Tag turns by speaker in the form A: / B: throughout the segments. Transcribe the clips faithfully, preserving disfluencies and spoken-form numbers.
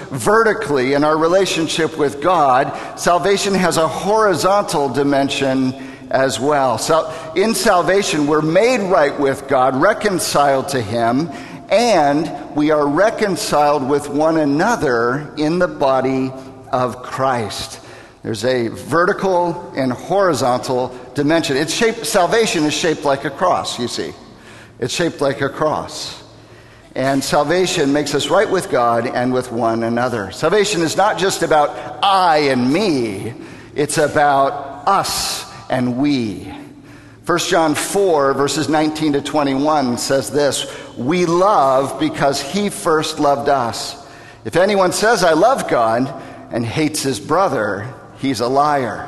A: vertically in our relationship with God, salvation has a horizontal dimension as well. So in salvation, we're made right with God, reconciled to Him, and we are reconciled with one another in the body of Christ. There's a vertical and horizontal dimension. It's shaped, salvation is shaped like a cross, you see. It's shaped like a cross. And salvation makes us right with God and with one another. Salvation is not just about I and me. It's about us and we. First John four, verses nineteen to twenty-one says this: we love because He first loved us. If anyone says, I love God, and hates his brother, he's a liar.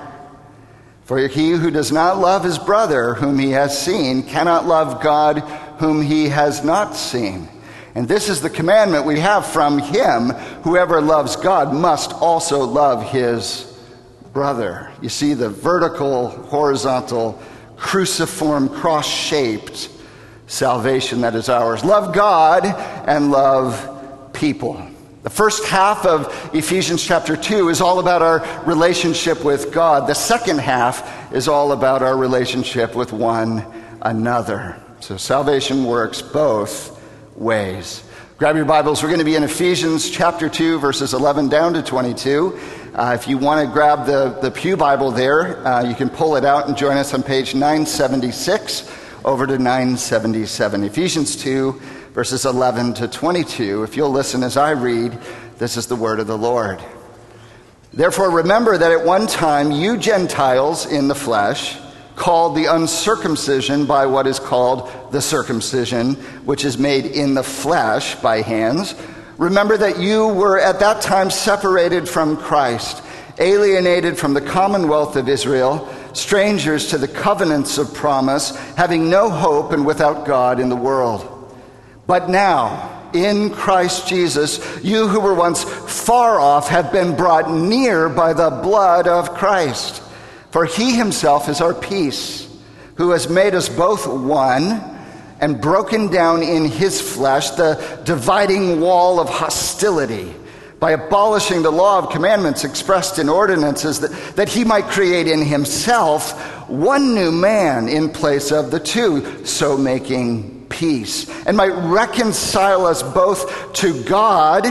A: For he who does not love his brother whom he has seen cannot love God whom he has not seen. And this is the commandment we have from Him: whoever loves God must also love his brother. You see the vertical, horizontal, cruciform, cross-shaped salvation that is ours. Love God and love people. The first half of Ephesians chapter two is all about our relationship with God. The second half is all about our relationship with one another. So salvation works both ways. Grab your Bibles. We're going to be in Ephesians chapter two, verses eleven down to twenty-two. Uh, if you want to grab the, the Pew Bible there, uh, you can pull it out and join us on page nine seventy-six over to nine seventy-seven. Ephesians two, verses eleven to twenty-two. If you'll listen as I read, this is the word of the Lord. Therefore, remember that at one time you Gentiles in the flesh, called the uncircumcision by what is called the circumcision, which is made in the flesh by hands. Remember that you were at that time separated from Christ, alienated from the commonwealth of Israel, strangers to the covenants of promise, having no hope and without God in the world. But now, in Christ Jesus, you who were once far off have been brought near by the blood of Christ. For He Himself is our peace, who has made us both one and broken down in His flesh the dividing wall of hostility by abolishing the law of commandments expressed in ordinances, that, that He might create in Himself one new man in place of the two, so making peace, and might reconcile us both to God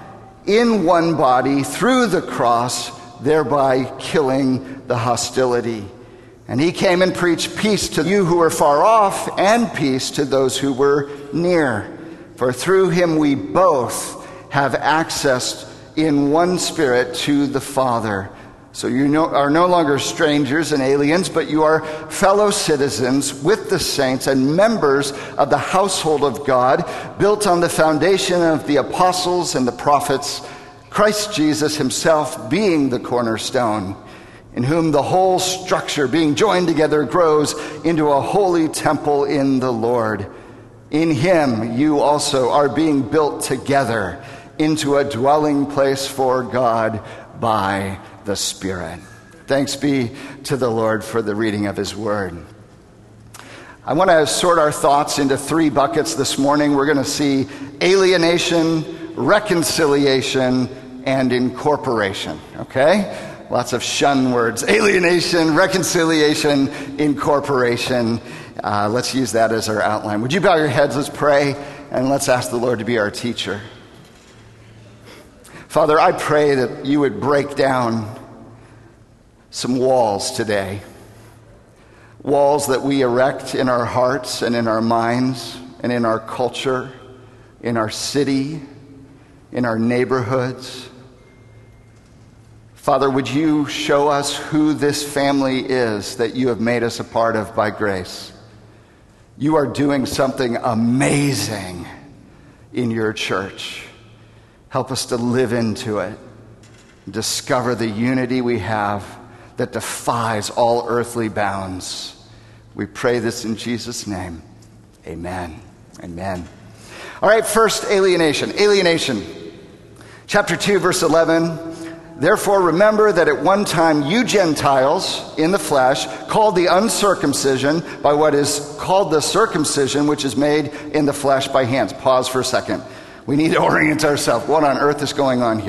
A: in one body through the cross, thereby killing the hostility. And He came and preached peace to you who were far off, and peace to those who were near. For through Him we both have access in one Spirit to the Father. So you no, are no longer strangers and aliens, but you are fellow citizens with the saints and members of the household of God, built on the foundation of the apostles and the prophets, Christ Jesus Himself being the cornerstone, in whom the whole structure, being joined together, grows into a holy temple in the Lord. In Him you also are being built together into a dwelling place for God by the Spirit. Thanks be to the Lord for the reading of His word. I want to sort our thoughts into three buckets this morning. We're going to see alienation, reconciliation, and incorporation. Okay? Lots of shun words. Alienation, reconciliation, incorporation. Uh, let's use that as our outline. Would you bow your heads? Let's pray, and let's ask the Lord to be our teacher. Father, I pray that you would break down some walls today. Walls that we erect in our hearts and in our minds and in our culture, in our city, in our neighborhoods. Father, would you show us who this family is that you have made us a part of by grace? You are doing something amazing in your church. Help us to live into it, discover the unity we have that defies all earthly bounds. We pray this in Jesus' name. Amen. Amen. All right, first, alienation. Alienation. Chapter two, verse eleven. Therefore, remember that at one time you Gentiles in the flesh, called the uncircumcision by what is called the circumcision, which is made in the flesh by hands. Pause for a second. We need to orient ourselves. What on earth is going on here?